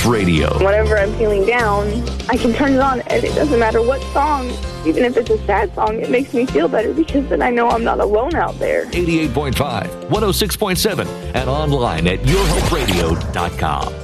Hope Radio. Whenever I'm feeling down, I can turn it on, and it doesn't matter what song. Even if it's a sad song, it makes me feel better because then I know I'm not alone out there. 88.5, 106.7, and online at yourhoperadio.com.